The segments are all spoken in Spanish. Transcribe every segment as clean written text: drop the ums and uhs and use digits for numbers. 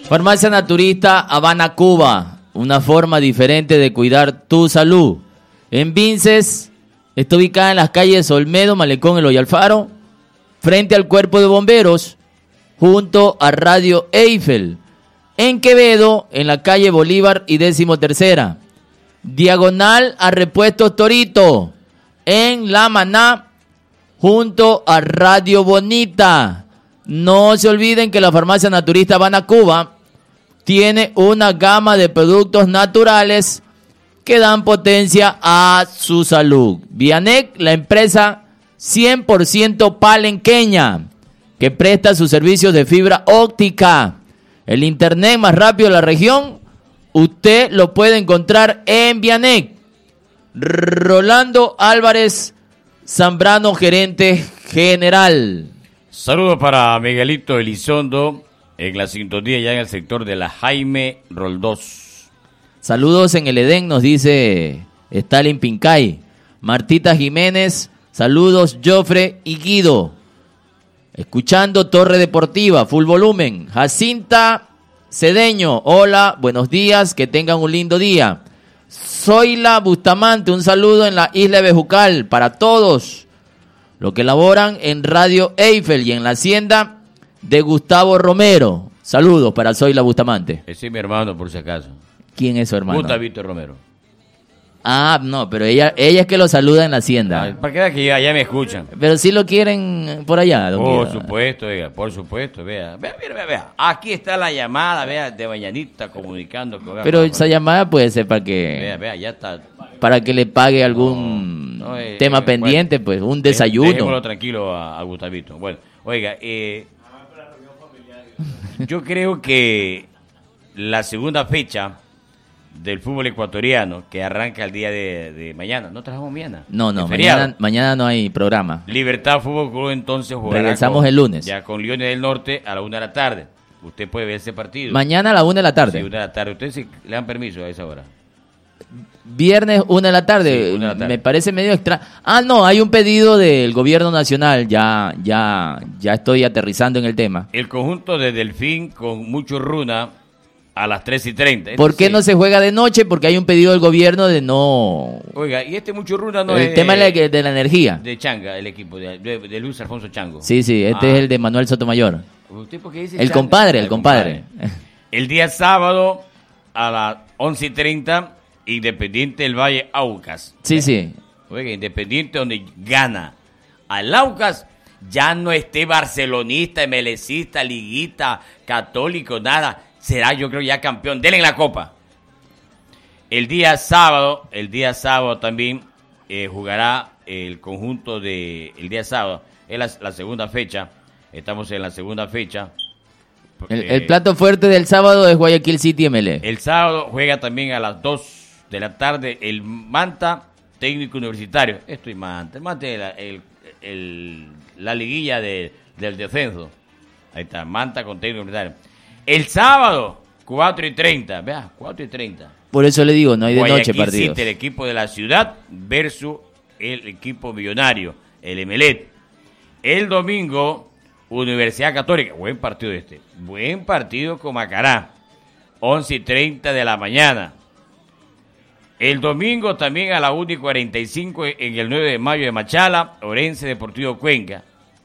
Farmacia Naturista Habana, Cuba. Una forma diferente de cuidar tu salud. En Vinces, está ubicada en las calles Olmedo, Malecón, Eloy Alfaro, frente al Cuerpo de Bomberos, junto a Radio Eiffel. En Quevedo, en la calle Bolívar y 13ª. Diagonal a Repuestos Torito. En La Maná, junto a Radio Bonita. No se olviden que la Farmacia Naturista Habana, Cuba tiene una gama de productos naturales que dan potencia a su salud. Vianec, la empresa 100% palenqueña que presta sus servicios de fibra óptica. El internet más rápido de la región, usted lo puede encontrar en Vianec. Rolando Álvarez Zambrano, gerente general. Saludos para Miguelito Elizondo en la sintonía ya en el sector de la Jaime Roldós. Saludos en el Edén, nos dice Stalin Pincay. Martita Jiménez, saludos Jofre y Guido. Escuchando Torre Deportiva, full volumen. Jacinta Cedeño, hola, buenos días, que tengan un lindo día. Zoila Bustamante, un saludo en la isla de Bejucal para todos los que laboran en Radio Eiffel y en la hacienda de Gustavo Romero. Saludos para Zoila Bustamante. Ese es mi hermano, por si acaso. ¿Quién es su hermano? Gustavito Romero. Ah, no, pero ella es que lo saluda en la hacienda. Para que vean que ya me escuchan. Pero sí lo quieren por allá. Por supuesto, oiga, por supuesto, vea. Vea. Aquí está la llamada, vea, de mañanita comunicando. Pero esa llamada puede ser para que... Vea, ya está. Para que le pague algún tema pendiente, pues, un desayuno. Dejémoslo tranquilo a Gustavito. Bueno, oiga, yo creo que la segunda fecha del fútbol ecuatoriano, que arranca el día de mañana. ¿No trabajamos mañana? No, mañana no hay programa. Libertad Fútbol Club entonces jugará. Regresamos el lunes. Ya con Leones del Norte a la 1 de la tarde. Usted puede ver ese partido. Mañana a la 1 de la tarde. Sí, 1 de la tarde. ¿Ustedes sí le dan permiso a esa hora? Viernes 1 de la tarde. Sí, 1 de la tarde. Me parece medio extra. Ah, no, hay un pedido del gobierno nacional. Ya estoy aterrizando en el tema. El conjunto de Delfín con mucho runa a las 3:30. ¿Por qué no se juega de noche? Porque hay un pedido del gobierno de no... Oiga, y este mucho runa no es... El tema de la energía. De Changa, el equipo, de Luis Alfonso Chango. Sí, este es el de Manuel Sotomayor. ¿Usted por qué dice el Changa? El compadre. El día sábado a las 11:30, Independiente del Valle Aucas. Sí. Oiga, Independiente donde gana al Aucas, ya no esté barcelonista, melecista, liguita, católico, nada. Será, yo creo, ya campeón. Denle la copa. El día sábado también jugará el conjunto de... El día sábado es la segunda fecha. Estamos en la segunda fecha. El plato fuerte del sábado es Guayaquil City MLE. El sábado juega también a las 2 de la tarde el Manta Técnico Universitario. Esto es Manta. El Manta es la liguilla del descenso. Ahí está, Manta con Técnico Universitario. El sábado, 4:30. Vea, 4:30. Por eso le digo, no hay de Guayaquil noche partidos. City, el equipo de la ciudad versus el equipo millonario, el Emelec. El domingo, Universidad Católica. Buen partido este. Buen partido con Macará. 11:30 de la mañana. El domingo también a las 1:45 en el 9 de mayo de Machala, Orense Deportivo Cuenca.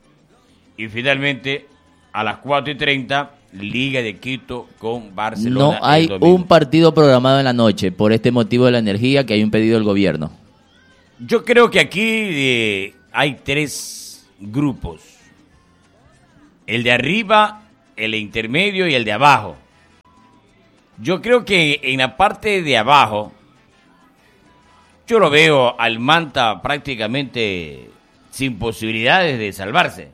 Y finalmente, a las 4:30, Liga de Quito con Barcelona. No hay un partido programado en la noche por este motivo de la energía, que hay un pedido del gobierno. Yo creo que aquí hay 3 grupos. El de arriba, el intermedio y el de abajo. Yo creo que en la parte de abajo, yo lo veo al Manta prácticamente sin posibilidades de salvarse.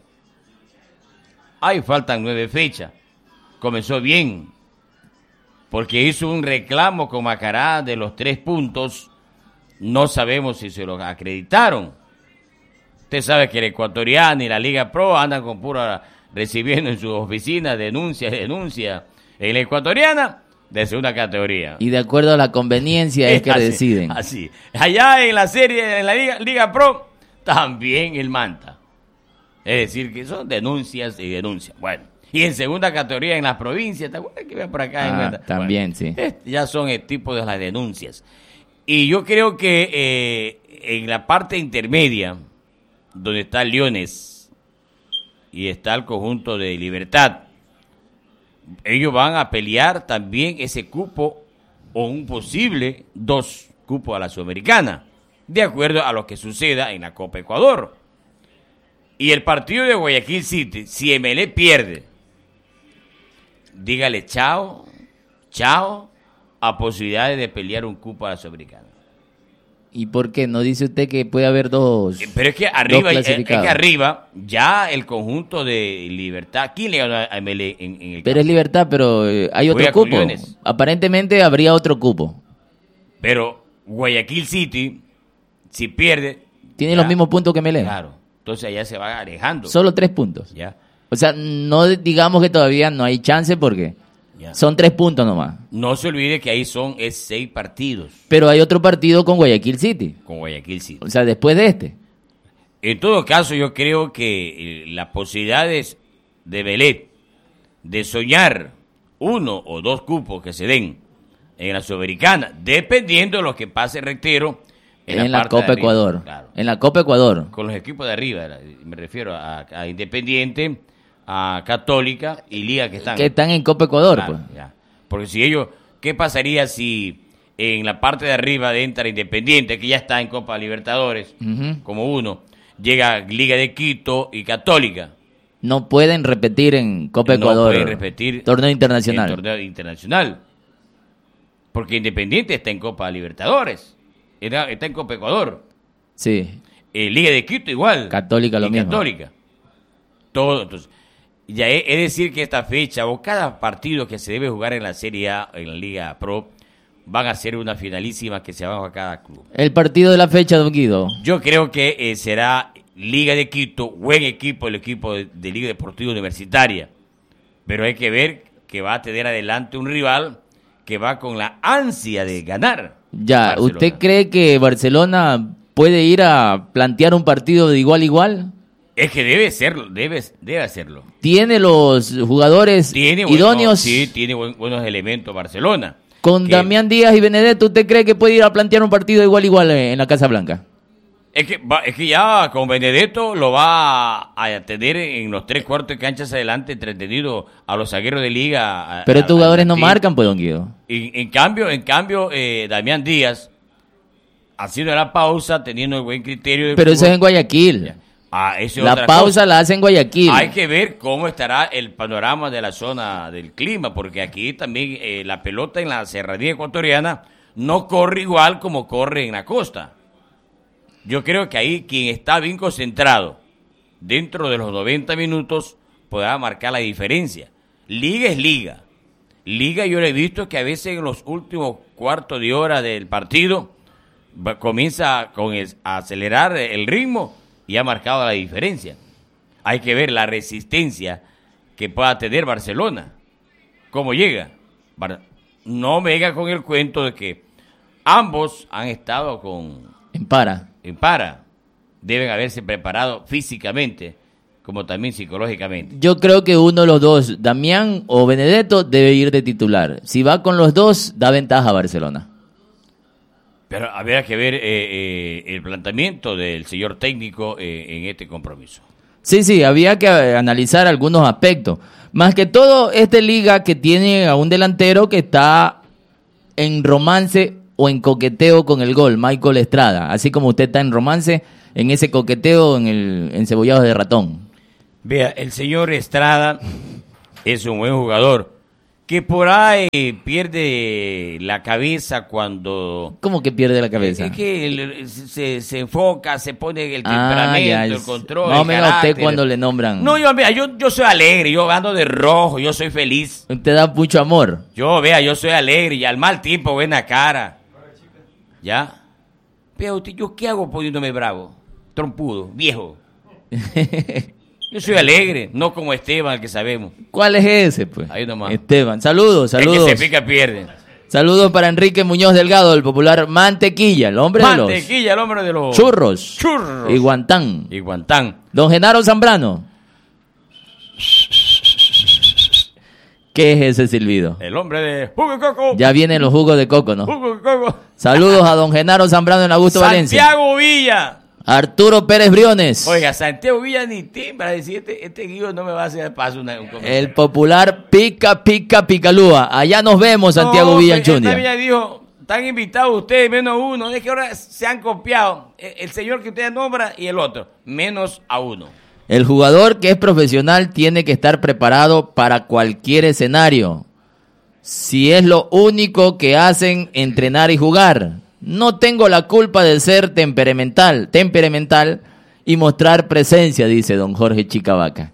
Ahí faltan 9 fechas. Comenzó bien, porque hizo un reclamo con Macará de los 3 puntos. No sabemos si se los acreditaron. Usted sabe que el ecuatoriano y la Liga Pro andan con pura recibiendo en sus oficinas denuncia. En la ecuatoriana, de segunda categoría. Y de acuerdo a la conveniencia es que así, deciden. Así. Allá en la serie, en la Liga Pro, también el Manta. Es decir, que son denuncias y denuncias. Bueno. Y en segunda categoría en las provincias, ¿te acuerdas que iban por acá? También, bueno, sí. Ya son el tipo de las denuncias. Y yo creo que en la parte intermedia, donde está Leones y está el conjunto de Libertad, ellos van a pelear también ese cupo o un posible 2 cupos a la Sudamericana, de acuerdo a lo que suceda en la Copa Ecuador. Y el partido de Guayaquil City, si MLE pierde, dígale chao a posibilidades de pelear un cupo a la Sudamericana. ¿Y por qué? ¿No dice usted que puede haber dos? Pero es que arriba ya el conjunto de Libertad, ¿quién le ganó a MLE en el Pero es Libertad, pero hay otro cupo. Aparentemente habría otro cupo. Pero Guayaquil City, si pierde, tiene los mismos puntos que MLE. Claro, entonces allá se va alejando. Solo 3 puntos. Ya. O sea, no digamos que todavía no hay chance porque son 3 puntos nomás. No se olvide que ahí son 6 partidos. Pero hay otro partido con Guayaquil City. Con Guayaquil City. O sea, después de este. En todo caso, yo creo que las posibilidades de Belet de soñar 1 o 2 cupos que se den en la Sudamericana, dependiendo de lo que pase, reitero, en la Copa Ecuador. Claro. En la Copa Ecuador. Con los equipos de arriba, me refiero a Independiente, a Católica y Liga que están en Copa Ecuador. Claro, pues. Ya. Porque si ellos, ¿qué pasaría si en la parte de arriba entra Independiente, que ya está en Copa Libertadores, como uno, llega Liga de Quito y Católica? No pueden repetir en Copa Ecuador. No pueden repetir torneo internacional. En torneo internacional. Porque Independiente está en Copa Libertadores. Está en Copa Ecuador. Sí. Liga de Quito igual. Católica lo mismo. Católica. Todo. Entonces, ya es decir que esta fecha o cada partido que se debe jugar en la Serie A, en la Liga Pro, van a ser una finalísima que se va a cada club. El partido de la fecha, don Guido. Yo creo que será Liga de Quito, buen equipo, el equipo de Liga Deportiva Universitaria. Pero hay que ver que va a tener adelante un rival que va con la ansia de ganar. Ya, Barcelona. ¿Usted cree que Barcelona puede ir a plantear un partido de igual a igual? Es que debe serlo, debe hacerlo. ¿Tiene los jugadores idóneos? Sí, tiene buenos elementos Barcelona. Con Damián Díaz y Benedetto, ¿usted cree que puede ir a plantear un partido de igual a igual en la Casa Blanca? Es que ya con Benedetto lo va a tener en los 3 cuartos de canchas adelante, entretenido a los zagueros de Liga. Pero estos jugadores no marcan, pues, don Guido. En cambio, Damián Díaz, haciendo la pausa, teniendo el buen criterio. Pero eso es en Guayaquil. La pausa la hace en Guayaquil. Hay que ver cómo estará el panorama de la zona del clima, porque aquí también la pelota en la serranía ecuatoriana no corre igual como corre en la costa. Yo creo que ahí quien está bien concentrado dentro de los 90 minutos podrá marcar la diferencia. Liga es liga. Liga yo le he visto que a veces en los últimos cuartos de hora del partido comienza a acelerar el ritmo y ha marcado la diferencia. Hay que ver la resistencia que pueda tener Barcelona. ¿Cómo llega? No me venga con el cuento de que ambos han estado en para. Deben haberse preparado físicamente como también psicológicamente. Yo creo que uno de los dos, Damián o Benedetto, debe ir de titular. Si va con los dos, da ventaja a Barcelona. Pero habría que ver el planteamiento del señor técnico en este compromiso. Sí, había que analizar algunos aspectos. Más que todo, esta liga que tiene a un delantero que está en romance o en coqueteo con el gol, Michael Estrada. Así como usted está en romance, en ese coqueteo en Cebollados de Ratón. Vea, el señor Estrada es un buen jugador que por ahí pierde la cabeza cuando... ¿Cómo que pierde la cabeza? Es que se enfoca, se pone el temperamento, el control, más o menos a usted cuando le nombran... No, yo soy alegre, yo ando de rojo, yo soy feliz. Usted da mucho amor. Yo soy alegre y al mal tiempo buena cara. ¿Ya? Vea usted, ¿yo qué hago poniéndome bravo? Trompudo, viejo. Yo soy alegre, no como Esteban, el que sabemos. ¿Cuál es ese, pues? Ahí nomás. Esteban. Saludos. El que se pica pierde. Saludos para Enrique Muñoz Delgado, el popular Mantequilla, el hombre de los churros. Y guantán. Don Genaro Zambrano. ¿Qué es ese silbido? El hombre de jugo de coco. Ya vienen los jugos de coco, ¿no? Jugo de coco. Saludos a don Genaro Zambrano en Augusto Valencia. Santiago Villa. Arturo Pérez Briones. Oiga, Santiago Villa ni timbra, decir, este guío no me va a hacer paso un comentario. El popular Pica Pica Picalúa. Allá nos vemos, Santiago Villa Junior. Villa dijo, están invitados ustedes, menos uno. Es que ahora se han copiado. El señor que usted nombra y el otro, menos a uno. El jugador que es profesional tiene que estar preparado para cualquier escenario. Si es lo único que hacen, entrenar y jugar. No tengo la culpa de ser temperamental y mostrar presencia, dice don Jorge Chicavaca.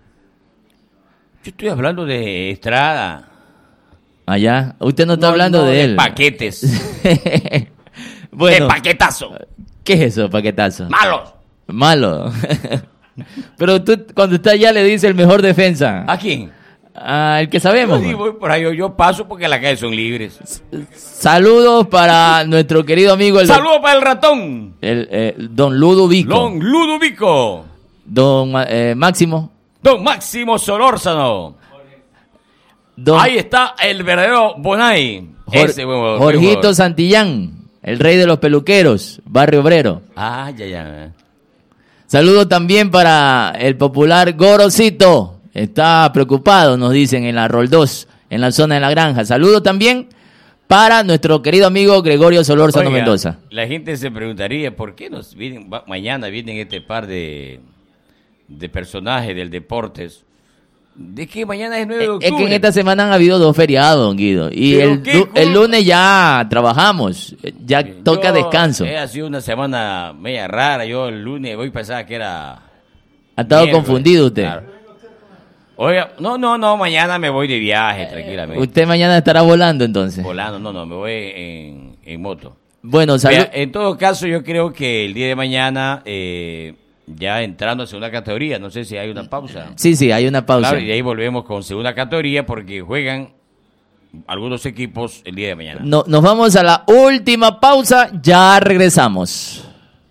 Yo estoy hablando de Estrada. Allá, usted no está hablando de él. Paquetes. Bueno, de paquetazo. ¿Qué es eso, paquetazo? Malos. Malo. Pero tú, cuando está allá, le dice el mejor defensa. ¿A quién? El que sabemos. Yo voy por ahí, yo paso porque las calles son libres. Saludos para nuestro querido amigo. Saludos para el ratón. Don Ludovico. Don Ludovico. Don Máximo. Don Máximo Solórzano. Ahí está el verdadero Bonai. Jorgito Santillán, el rey de los peluqueros, Barrio Obrero. Ya. Saludos también para el popular Gorosito. Está preocupado, nos dicen, en la Roldós, en la zona de la granja. Saludos también para nuestro querido amigo Gregorio Solórzano Mendoza. La gente se preguntaría, ¿por qué mañana vienen este par de personajes del deportes? ¿De qué mañana es 9 de octubre? Es que en esta semana han habido 2 feriados, don Guido. Y el lunes ya trabajamos, ya toca descanso. Ha sido una semana media rara. Yo el lunes hoy pensaba que era... Ha estado confundido usted. Claro. Oiga, no, mañana me voy de viaje, tranquilamente. ¿Usted mañana estará volando entonces? Volando, no, me voy en moto. Bueno, salud. En todo caso, yo creo que el día de mañana, ya entrando a segunda categoría, no sé si hay una pausa. Sí, hay una pausa. Claro, y ahí volvemos con segunda categoría porque juegan algunos equipos el día de mañana. No, nos vamos a la última pausa, ya regresamos.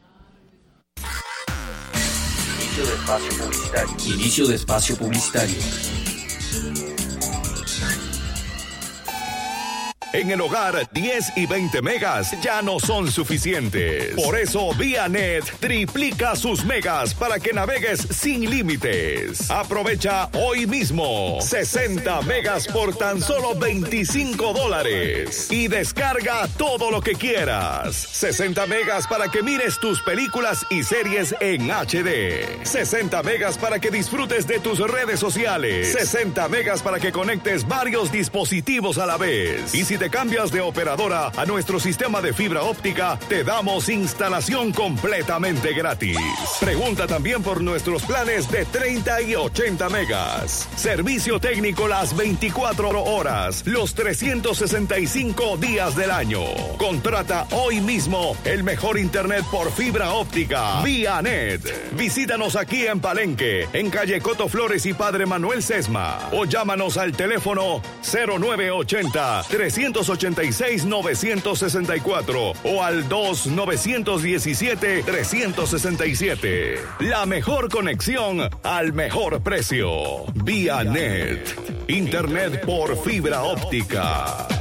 Inicio de espacio publicitario. En el hogar, 10 y 20 megas ya no son suficientes. Por eso, ViaNet triplica sus megas para que navegues sin límites. Aprovecha hoy mismo 60 megas por tan solo $25 y descarga todo lo que quieras. 60 megas para que mires tus películas y series en HD. 60 megas para que disfrutes de tus redes sociales. 60 megas para que conectes varios dispositivos a la vez. Y si te cambias de operadora a nuestro sistema de fibra óptica, te damos instalación completamente gratis. Pregunta también por nuestros planes de 30 y 80 megas. Servicio técnico las 24 horas, los 365 días del año. Contrata hoy mismo el mejor internet por fibra óptica, ViaNet. Visítanos aquí en Palenque, en calle Coto Flores y Padre Manuel Sesma, o llámanos al teléfono 0980-386-964 o al 2-917-367. La mejor conexión al mejor precio. ViaNet. Internet por fibra óptica.